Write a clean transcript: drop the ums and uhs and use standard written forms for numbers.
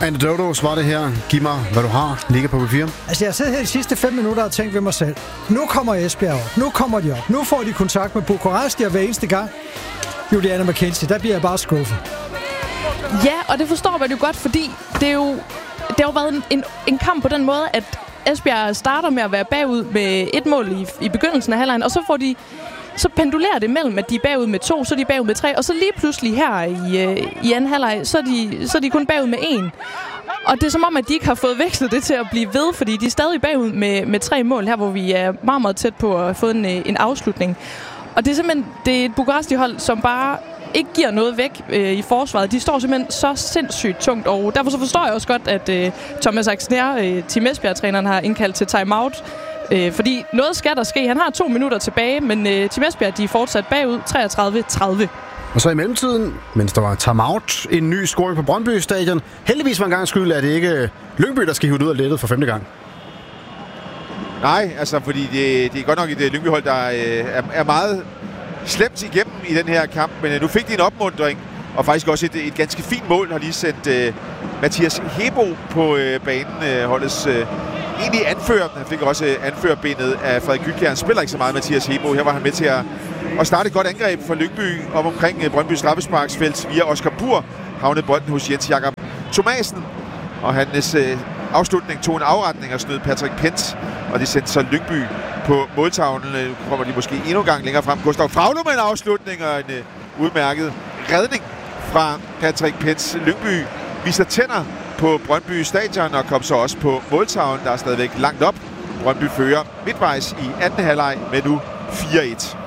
Anecdotos var det her. Giv mig, hvad du har. Ligger på B4. Altså, jeg sidder her de sidste 5 minutter og tænkt ved mig selv. Nu kommer Esbjerg op. Nu kommer de op. Nu får de kontakt med Bukaresti, og hver eneste gang Juliana McKenzie, der bliver jeg bare skuffet. Ja, og det forstår man jo godt, fordi det har jo været en kamp på den måde, at Esbjerg starter med at være bagud med 1 mål i begyndelsen af halvlejen, og så pendulerer det mellem, at de er bagud med 2, så er de bagud med 3, og så lige pludselig her i anden halvleg, så er de kun bagud med 1. Og det er som om, at de ikke har fået vekslet det til at blive ved, fordi de er stadig bagud med 3 mål her, hvor vi er meget, meget tæt på at få en afslutning. Og det er simpelthen et Bukaresti-hold, som bare ikke giver noget væk i forsvaret. De står simpelthen så sindssygt tungt, og derfor så forstår jeg også godt, at Thomas Axner, Team Esbjerg-træneren, har indkaldt til timeout. Fordi noget skal der ske. Han har 2 minutter tilbage, men Team Esbjerg, de er fortsat bagud 33-30. Og så i mellemtiden, mens der var timeout, en ny scoring på Brøndby Stadion. Heldigvis for en gang skyld er det ikke Lyngby, der skal hive ud af lettet for 5. gang. Nej, altså fordi det er godt nok et Lyngby-hold, der er meget slemt igennem i den her kamp, men nu fik de en opmuntring, og faktisk også et ganske fint mål, har lige sendt Mathias Hebo på banen, holdets egentlig anfører. Han fik også anførerbenet af Frederik Gylkjær. Han spiller ikke så meget, Mathias Hebo. Her var han med til at starte et godt angreb for Lyngby op omkring Brøndby straffesparksfelt via Oscar Bur. Havnede bolden hos Jens Jakob Thomasen, og hans afslutning tog en afretning og snød Patrick Pence, og det sendte så Lyngby på måltavlen. Nu kommer de måske endnu en gang længere frem. Gustav Fraglum med en afslutning og en udmærket redning fra Patrick Pence. Lyngby viser tænder på Brøndby Stadion og kom så også på måltavlen, der er stadigvæk langt op. Brøndby fører midtvejs i anden halvleg med nu 4-1.